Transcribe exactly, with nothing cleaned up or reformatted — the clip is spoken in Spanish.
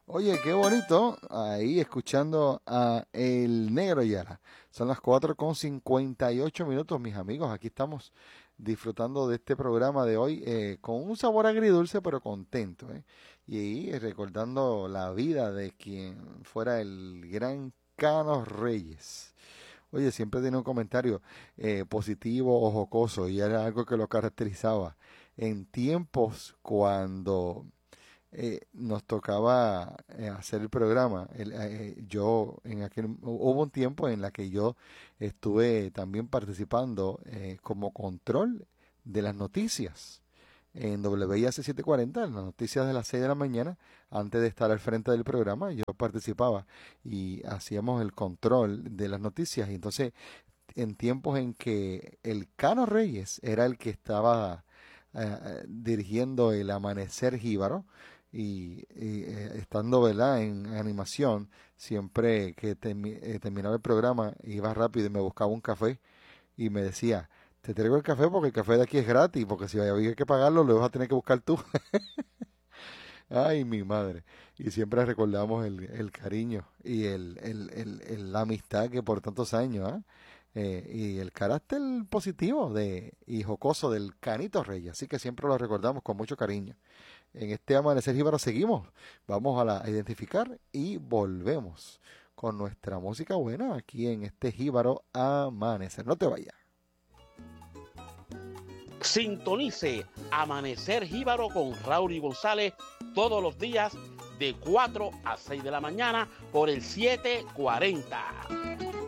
Oye, qué bonito. Ahí escuchando a El Negro Yara. Son las cuatro con cincuenta y ocho minutos, mis amigos. Aquí estamos disfrutando de este programa de hoy eh, con un sabor agridulce, pero contento. ¿eh? Y ahí eh, recordando la vida de quien fuera el gran Cano Reyes. Oye, siempre tiene un comentario eh, positivo o jocoso y era algo que lo caracterizaba en tiempos cuando eh, nos tocaba eh, hacer el programa. El, eh, yo en aquel hubo un tiempo en la que yo estuve también participando eh, como control de las noticias en W I A C setecientos cuarenta, en las noticias de las seis de la mañana, antes de estar al frente del programa, yo participaba y hacíamos el control de las noticias. Y entonces, en tiempos en que el Cano Reyes era el que estaba eh, dirigiendo el Amanecer Jíbaro, y, y, eh, estando, ¿verdad?, en animación, siempre que termi- eh, terminaba el programa, iba rápido y me buscaba un café y me decía, te traigo el café porque el café de aquí es gratis, porque si había que pagarlo, lo vas a tener que buscar tú. Ay, mi madre. Y siempre recordamos el, el cariño y el, el, el- el- la amistad que por tantos años, ¿ah? Eh, y el carácter positivo de, y jocoso del Canito Reyes. Así que siempre lo recordamos con mucho cariño. En este Amanecer Jíbaro seguimos. Vamos a, la, a identificar y volvemos con nuestra música buena aquí en este Jíbaro Amanecer. No te vayas. Sintonice Amanecer Jíbaro con Raúl y González todos los días de cuatro a seis de la mañana por el setecientos cuarenta.